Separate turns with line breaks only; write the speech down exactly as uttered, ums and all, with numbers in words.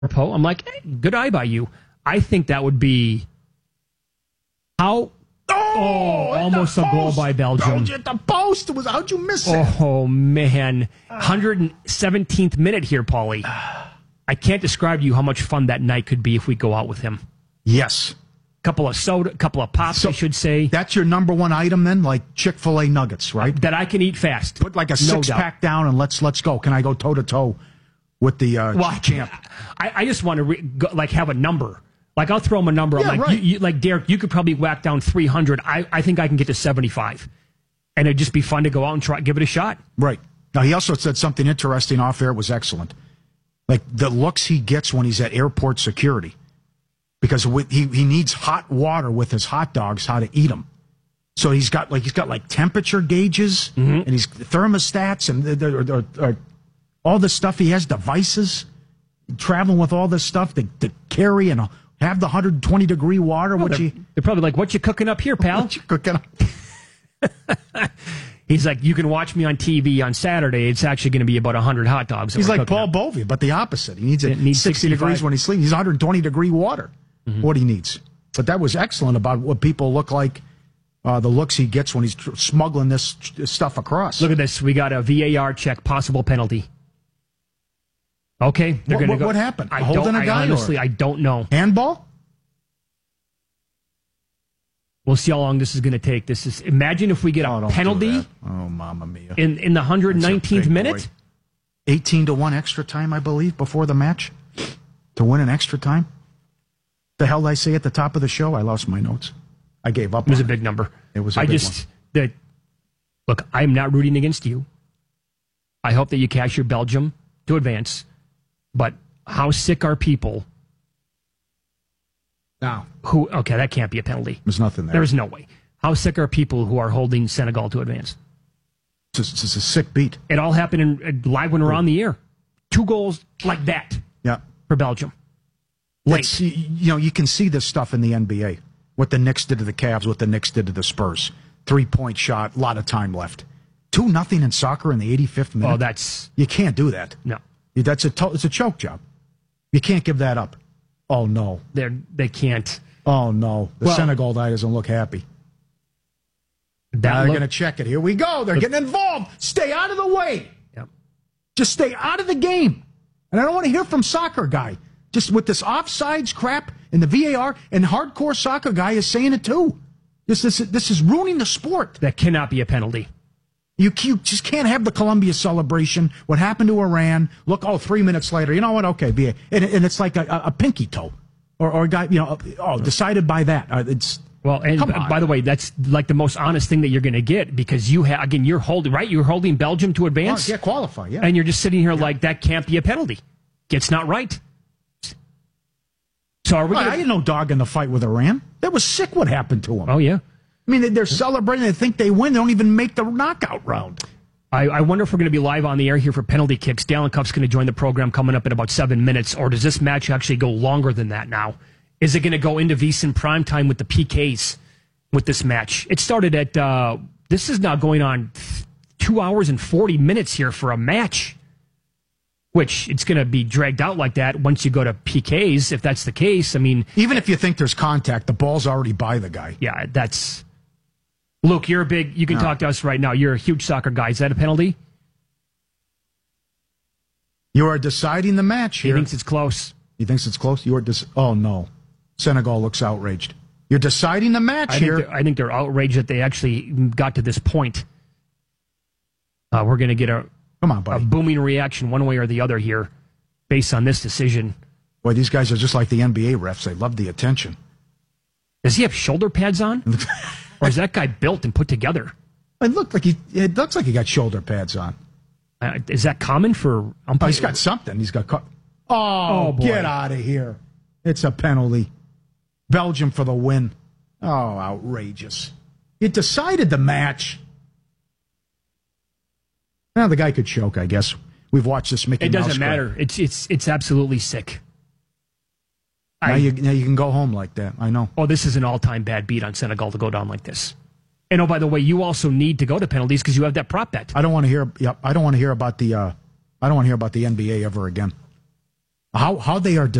Poe. I'm like, hey, good eye by you. I think that would be how.
Oh,
oh almost a goal by Belgium.
At the post. It was, how'd you miss it?
Oh, man. one hundred seventeenth minute here, Paulie. I can't describe to you how much fun that night could be if we go out with him.
Yes.
Couple of soda, couple of pops,
So
I should say.
That's your number one item then, like Chick-fil-A nuggets, right?
That I can eat fast.
Put like a
No
six
doubt.
pack down and let's let's go. Can I go toe to toe with the uh,
Well,
champ?
I, I just want to re- go, like have a number. Like I'll throw him a number. I'm
Yeah,
like,
right.
you, you, like Derek, you could probably whack down three hundred. I, I think I can get to seventy-five, and it'd just be fun to go out and try, give it a shot.
Right. Now he also said something interesting off air. It was excellent. Like the looks he gets when he's at airport security, because with, he he needs hot water with his hot dogs, how to eat them. So he's got like he's got like temperature gauges
Mm-hmm.
and he's thermostats and the, the, the, the, all this stuff. He has devices traveling with all this stuff to, to carry and have the one hundred twenty degree water.
Well,
which
they're,
he
they're probably like, "What you cooking up here, pal?"
what you cooking up?
He's like, "You can watch me on T V on Saturday. It's actually going to be about one hundred hot dogs." that
He's
we're
like
cooking
Paul
up."
Bovey, but the opposite. He needs it,
It needs
sixty degrees
sixty-five.
when he's sleeping. He's one hundred twenty degree water.
Mm-hmm.
What he needs. But that was excellent about what people look like, uh, the looks he gets when he's tr- smuggling this, this stuff across.
Look at this. We got a V A R check, possible penalty. Okay, they're
What-
going to
what-
go.
what happened?
I
Holding
don't,
a guy,
I honestly,
or-
I don't know.
Handball?
We'll see how long this is going to take. This is imagine if we get a
Oh, don't do
penalty
that. Oh, mamma mia.
in in the one hundred nineteenth
That's a big
minute.
boy. eighteen to one extra time, I believe, before the match to win an extra time. The hell did I say at the top of the show? I lost my notes. I gave up.
It was
on
a big number.
It was a
I
big
just that look. I'm not rooting against you. I hope that you cash your Belgium to advance. But how sick are people
Now,
who? Okay, that can't be a penalty.
there's nothing there.
There's no way. How sick are people who are holding Senegal to advance?
It's a, it's a sick beat.
It all happened in, uh, live when we're on the air. Two goals like that
Yeah.
for Belgium. Late.
It's, you you know, you can see this stuff in the N B A. What the Knicks did to the Cavs, what the Knicks did to the Spurs. Three-point shot, a lot of time left. Two nothing in soccer in the eighty-fifth minute.
Oh, that's
You can't do that.
no.
That's a to- it's a choke job. You can't give that up. Oh no.
They're they can't.
Oh no. The
Well-
Senegal guy doesn't look happy.
That
Now they're
look-
going to check it. Here we go. They're getting involved. Stay out of the way.
Yep.
Just stay out of the game. And I don't want to hear from soccer guy. Just with this offsides crap and the V A R and hardcore soccer guy is saying it too. This this this is ruining the sport.
That cannot be a penalty.
You, you just can't have the Columbia celebration. What happened to Iran? Look, oh, three minutes later, you know what? Okay, be a, and, and it's like a, a, a pinky toe, or or a guy, you know, oh, decided by that. Uh, it's
Well, and
Come
b-
on.
by the way, that's like the most honest thing that you're going to get because you have again, you're holding right. You're holding Belgium to advance,
yeah, qualify, yeah.
and you're just sitting here like that can't be a penalty. It's not right. So are we?
Well,
Gonna,
I didn't know dog in the fight with Iran. That was sick. What happened to him?
oh yeah.
I mean, they- they're celebrating. They think they win. They don't even make the knockout round.
I, I wonder if we're going to be live on the air here for penalty kicks. Dallin Cuff's going to join the program coming up in about seven minutes. Or does this match actually go longer than that now? Is it going to go into VSiN primetime with the P Ks with this match? It started at, uh, this is now going on two hours and forty minutes here for a match, which it's going to be dragged out like that once you go to P Ks, if that's the case. I mean,
Even if you think there's contact, the ball's already by the guy.
yeah, that's... Luke, you're a big, you can talk to us right now. You're a huge soccer guy. Is that a penalty?
You are deciding the match
He
here.
thinks it's close.
He thinks it's close. You are dis- Oh no, Senegal looks outraged. You're deciding the match
I think,
here.
they're, I think they're outraged that they actually got to this point. Uh, we're going to get a,
Come on,
a
buddy.
booming reaction one way or the other here based on this decision.
Boy, these guys are just like the N B A refs. They love the attention.
Does he have shoulder pads on? Or is that guy built and put together?
It looked like he. It looks like he got shoulder pads on.
Uh, is that common for
Oh,
umpires?
he's got something. He's got. Co- oh,
Oh, boy.
get out of here! It's a penalty. Belgium for the win. Oh, outrageous! It decided the match. Now the guy could choke. I guess we've watched this Mickey
It
Mouse
doesn't
crap.
matter. It's it's it's absolutely sick.
Now
I,
you now you can go home like that. I know.
oh, this is an all-time bad beat on Senegal to go down like this. And oh, by the way, you also need to go to penalties because you have that prop bet.
I don't want to hear. Yep, I don't want to hear about the. Uh, I don't want to hear about the N B A ever again. How how they are